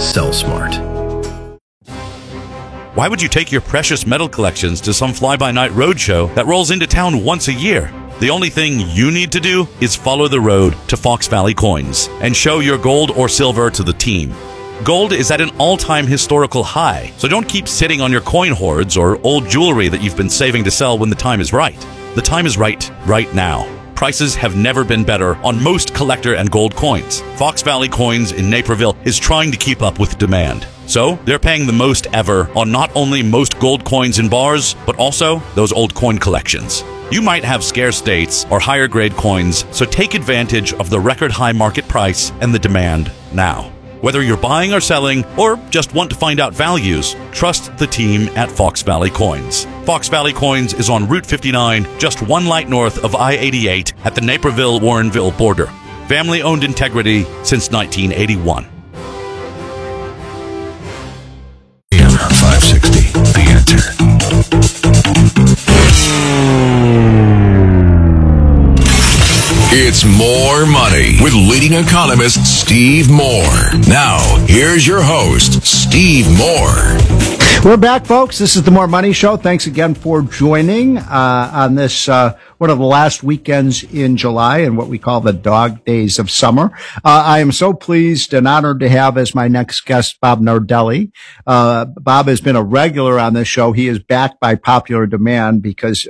Sell smart. Why would you take your precious metal collections to some fly-by-night roadshow that rolls into town once a year? The only thing you need to do is follow the road to Fox Valley Coins and show your gold or silver to the team. Gold is at an all-time historical high, so don't keep sitting on your coin hoards or old jewelry that you've been saving to sell when the time is right. The time is right now. Prices have never been better on most collector and gold coins. Fox Valley Coins in Naperville is trying to keep up with demand. So they're paying the most ever on not only most gold coins in bars, but also those old coin collections. You might have scarce dates or higher grade coins, so take advantage of the record high market price and the demand now. Whether you're buying or selling, or just want to find out values, trust the team at Fox Valley Coins. Fox Valley Coins is on Route 59, just one light north of I-88 at the Naperville-Warrenville border. Family-owned integrity since 1981. AM 560, The Answer. It's More Money with leading economist Steve Moore. Now, here's your host, Steve Moore. We're back, folks. This is the More Money Show. Thanks again for joining on this one of the last weekends in July and what we call the dog days of summer. I am so pleased and honored to have as my next guest Bob Nardelli. Bob has been a regular on this show. He is back by popular demand because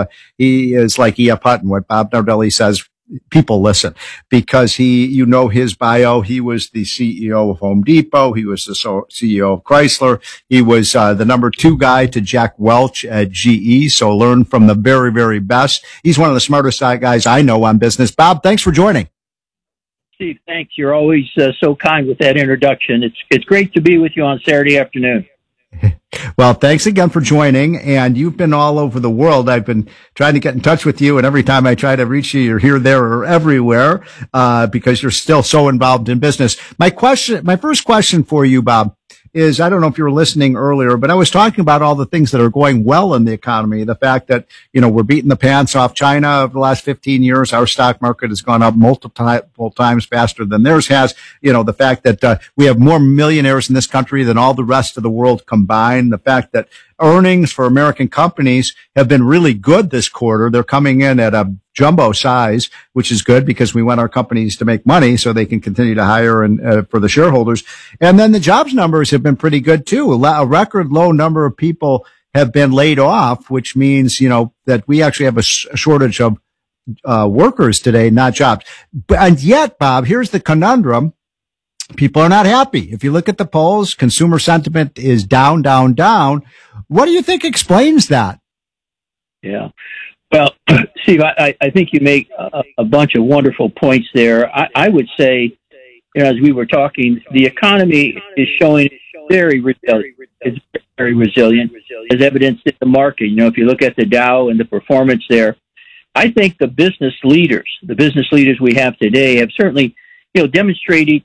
he is like E.F. Hutton. What Bob Nardelli says, people listen, because his bio. He was the CEO of Home Depot. He was the CEO of Chrysler. He was the number 2 guy to Jack Welch at GE. So learn from the very, very best. He's one of the smartest guys I know on business. Bob, thanks for joining. Steve, thanks. You're always so kind with that introduction. It's great to be with you on Saturday afternoon. Well, thanks again for joining. And you've been all over the world. I've been trying to get in touch with you, and every time I try to reach you, you're here, there, or everywhere, because you're still so involved in business. My first question for you, Bob, is, I don't know if you were listening earlier, but I was talking about all the things that are going well in the economy. The fact that, we're beating the pants off China over the last 15 years. Our stock market has gone up multiple times faster than theirs has. The fact that we have more millionaires in this country than all the rest of the world combined. The fact that earnings for American companies have been really good this quarter. They're coming in at a jumbo size, which is good because we want our companies to make money so they can continue to hire and for the shareholders. And then the jobs numbers have been pretty good too. A record low number of people have been laid off, which means, that we actually have a shortage of workers today, not jobs. And yet, Bob, here's the conundrum. People are not happy. If you look at the polls, consumer sentiment is down, down, down. What do you think explains that? Yeah. Well, Steve, I think you make a bunch of wonderful points there. I would say, as we were talking, the economy is showing very resilient. It's very resilient, as evidenced in the market. If you look at the Dow and the performance there, I think the business leaders we have today have certainly, demonstrating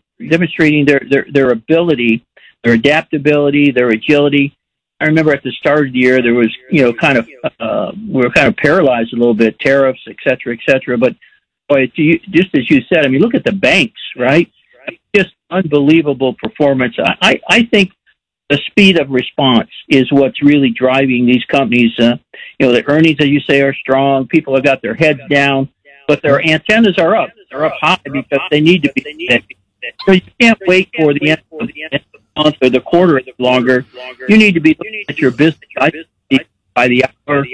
their ability, their adaptability, their agility. I remember at the start of the year, there was, we were kind of paralyzed a little bit, tariffs, et cetera. But boy, just as you said, look at the banks, right? Just unbelievable performance. I think the speed of response is what's really driving these companies. The earnings, as you say, are strong. People have got their heads down, but their antennas are up. They're up high because they need to be. So you can't wait for the end of the month or the quarter longer. You need to be looking at your business by the hour,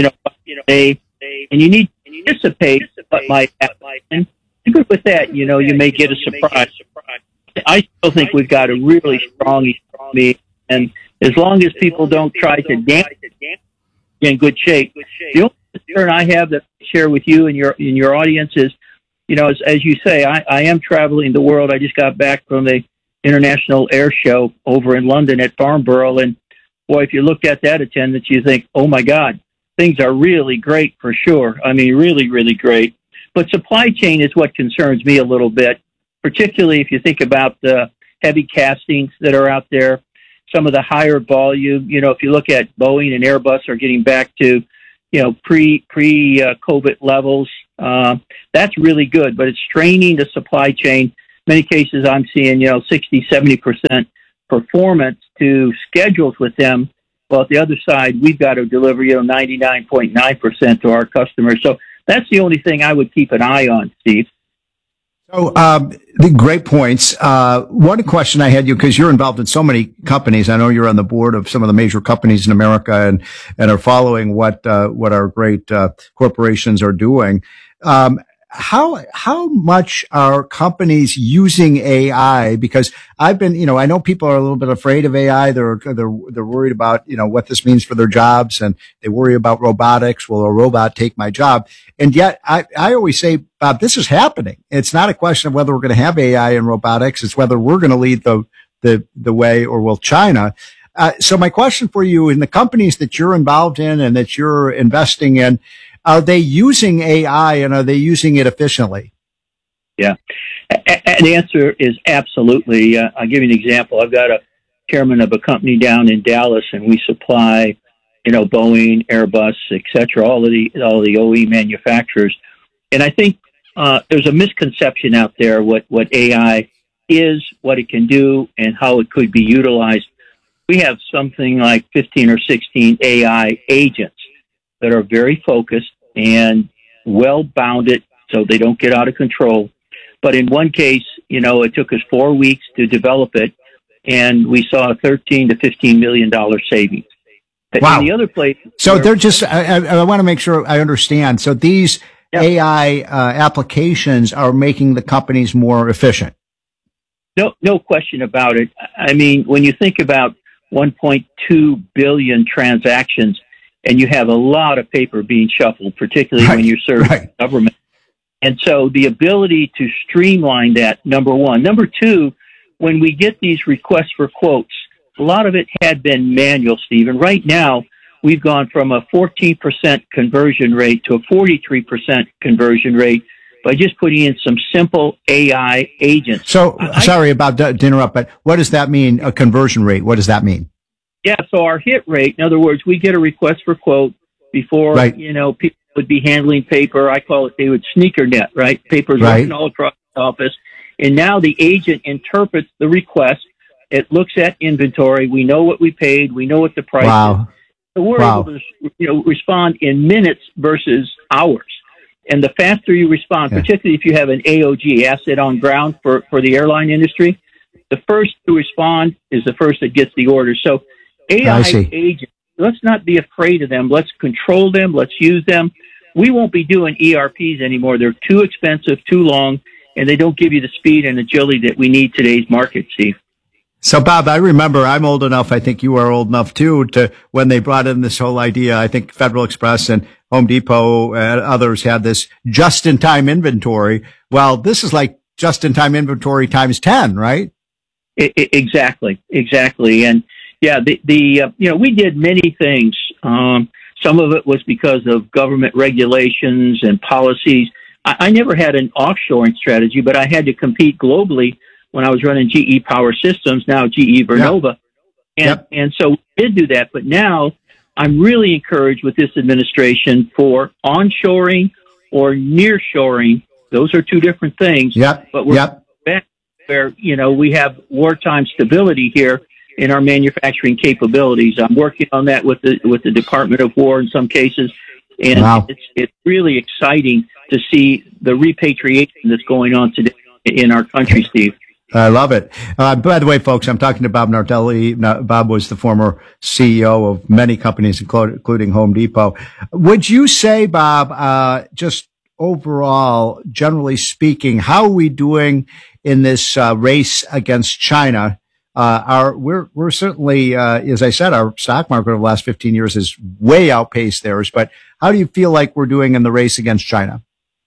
day, and you need to anticipate what might happen. Even with that, you may get a surprise. I still think we've got a really strong economy, and as long as people don't try to damage it, in good shape. The only concern I have that I share with you and your audience is, as you say, I am traveling the world. I just got back from the International Air Show over in London at Farnborough, and boy, if you looked at that attendance, you think, oh my God, things are really great for sure. Really, really great. But supply chain is what concerns me a little bit, particularly if you think about the heavy castings that are out there, some of the higher volume. If you look at Boeing and Airbus are getting back to, pre-COVID levels. That's really good, but it's straining the supply chain. Many cases I'm seeing, 60, 70% performance to schedules with them. Well, at the other side, we've got to deliver, 99.9% to our customers. So that's the only thing I would keep an eye on, Steve. So, the great points. One question I had you, because you're involved in so many companies. I know you're on the board of some of the major companies in America and are following what our great, corporations are doing. How much are companies using AI? Because I've been, I know people are a little bit afraid of AI. They're worried about, what this means for their jobs, and they worry about robotics. Will a robot take my job? And yet I always say, Bob, this is happening. It's not a question of whether we're going to have AI and robotics. It's whether we're going to lead the way, or will China. So my question for you, in the companies that you're involved in and that you're investing in, are they using AI, and are they using it efficiently? Yeah. And the answer is absolutely. I'll give you an example. I've got a chairman of a company down in Dallas, and we supply, Boeing, Airbus, et cetera, all of the OE manufacturers. And I think there's a misconception out there what AI is, what it can do, and how it could be utilized. We have something like 15 or 16 AI agents that are very focused and well-bounded so they don't get out of control. But in one case, it took us 4 weeks to develop it, and we saw a $13 to $15 million savings. Wow. In the other place, so they're just, I want to make sure I understand. So these AI applications are making the companies more efficient. No question about it. I mean, when you think about 1.2 billion transactions, and you have a lot of paper being shuffled, particularly when you're serving government. And so the ability to streamline that, number one. Number two, when we get these requests for quotes, a lot of it had been manual, Steve. And right now, we've gone from a 14% conversion rate to a 43% conversion rate by just putting in some simple AI agents. So, sorry about to interrupt, but what does that mean, a conversion rate? What does that mean? Yeah, so our hit rate, in other words, we get a request for quote before, people would be handling paper. I call it, they would sneaker net, right? Paper's running all across the office. And now the agent interprets the request. It looks at inventory. We know what we paid. We know what the price is. So we're able to, respond in minutes versus hours. And the faster you respond, particularly if you have an AOG, asset on ground for the airline industry, the first to respond is the first that gets the order. So AI agents, let's not be afraid of them. Let's control them. Let's use them. We won't be doing ERPs anymore. They're too expensive, too long, and they don't give you the speed and agility that we need today's market, Steve. So, Bob, I remember, I'm old enough, I think you are old enough too, to when they brought in this whole idea. I think Federal Express and Home Depot and others had this just-in-time inventory. Well, this is like just-in-time inventory times 10, right? Exactly. And yeah, we did many things. Some of it was because of government regulations and policies. I never had an offshoring strategy, but I had to compete globally when I was running GE Power Systems, now GE Vernova. And so we did do that. But now I'm really encouraged with this administration for onshoring or nearshoring. Those are two different things. But we're back where, we have wartime stability here in our manufacturing capabilities. I'm working on that with the Department of War in some cases. And it's really exciting to see the repatriation that's going on today in our country, Steve. I love it. By the way, folks, I'm talking to Bob Nardelli. Bob was the former CEO of many companies, including Home Depot. Would you say, Bob, just overall, generally speaking, how are we doing in this race against China? We're certainly, as I said, our stock market over the last 15 years has way outpaced theirs. But how do you feel like we're doing in the race against China?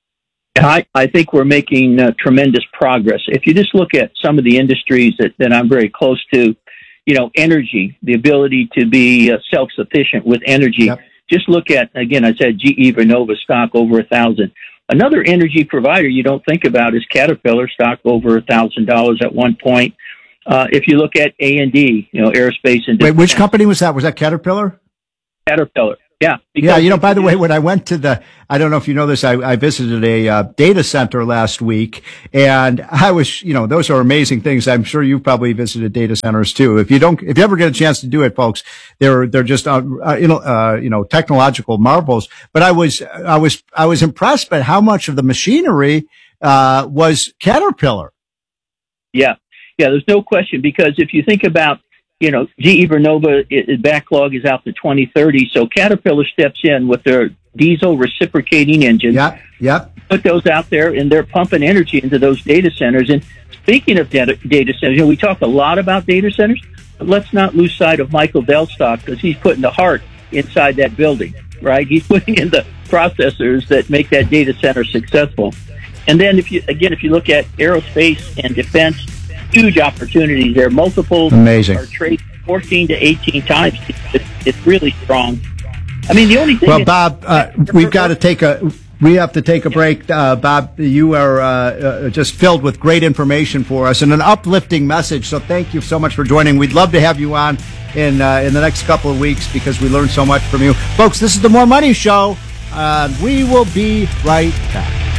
I think we're making tremendous progress. If you just look at some of the industries that I'm very close to, energy, the ability to be self-sufficient with energy. Just look at, again, I said GE Vernova stock over 1,000. Another energy provider you don't think about is Caterpillar, stock over $1,000 at one point. If you look at A&D, aerospace and defense. Wait, which company was that? Was that Caterpillar? Caterpillar. Yeah. Yeah. By the way, when I went to I don't know if you know this, I visited a data center last week, and I was, those are amazing things. I'm sure you've probably visited data centers too. If you ever get a chance to do it, folks, they're just, technological marvels. But I was impressed by how much of the machinery, was Caterpillar. Yeah. Yeah. There's no question, because if you think about, GE Vernova backlog is out to 2030. So Caterpillar steps in with their diesel reciprocating engines. Yeah. Put those out there, and they're pumping energy into those data centers. And speaking of data centers, we talk a lot about data centers, but let's not lose sight of Michael Delstock, because he's putting the heart inside that building, right? He's putting in the processors that make that data center successful. And then if you look at aerospace and defense, huge opportunities there. Multiples amazing. Are traded 14 to 18 times. It's really strong. I mean, the only thing. Well, Bob, we have to take a break. Bob, you are just filled with great information for us and an uplifting message. So thank you so much for joining. We'd love to have you on in the next couple of weeks, because we learned so much from you, folks. This is the More Money Show. We will be right back.